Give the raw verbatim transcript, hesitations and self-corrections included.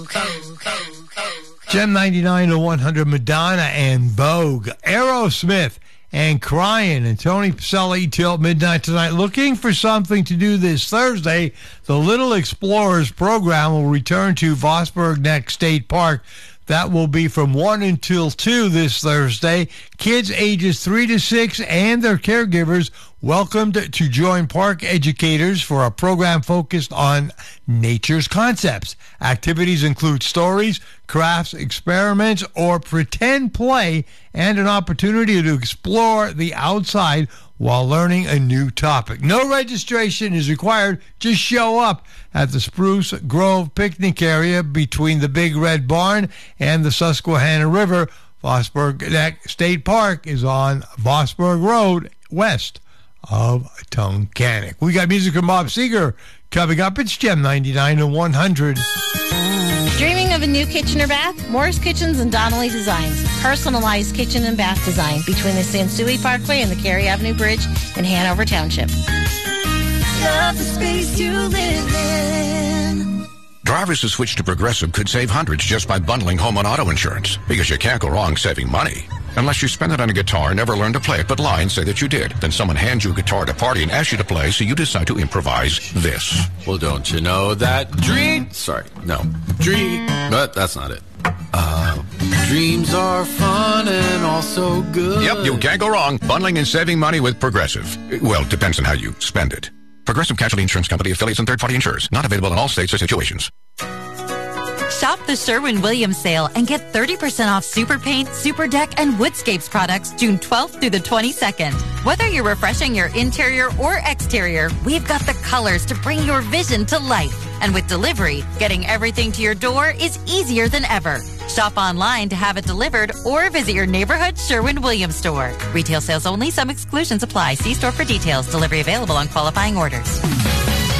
Gem ninety-nine to one hundred, Madonna and Vogue, Aerosmith and Crying, and Tony Pacelli till midnight tonight. Looking for something to do this Thursday, the Little Explorers program will return to Vosburgh Neck State Park. That will be from one until two this Thursday. Kids ages three to six and their caregivers welcomed to join park educators for a program focused on nature's concepts. Activities include stories, crafts, experiments, or pretend play, and an opportunity to explore the outside while learning a new topic. No registration is required. Just show up at the Spruce Grove picnic area between the Big Red Barn and the Susquehanna River. Vosburgh Neck State Park is on Vosburgh Road, west of Tunkhannock. We got music from Bob Seger coming up. It's Gem ninety-nine to one hundred. Dreaming of a new kitchen or bath? Moore's Kitchens and Donnelly Designs. Personalized kitchen and bath design between the Sansui Parkway and the Cary Avenue Bridge in Hanover Township. Love the space you live in. Drivers who switch to Progressive could save hundreds just by bundling home and auto insurance, because you can't go wrong saving money. Unless you spend it on a guitar and never learn to play it, but lie and say that you did. Then someone hands you a guitar at a party and asks you to play, so you decide to improvise this. Well, don't you know that dream... Sorry, no. Dream... But that's not it. Uh, dreams are fun and also good. Yep, you can't go wrong bundling and saving money with Progressive. Well, it depends on how you spend it. Progressive Casualty Insurance Company, affiliates, and third-party insurers. Not available in all states or situations. Shop the Sherwin-Williams sale and get thirty percent off Super Paint, Super Deck, and Woodscapes products June twelfth through the twenty-second. Whether you're refreshing your interior or exterior, we've got the colors to bring your vision to life. And with delivery, getting everything to your door is easier than ever. Shop online to have it delivered or visit your neighborhood Sherwin-Williams store. Retail sales only. Some exclusions apply. See store for details. Delivery available on qualifying orders.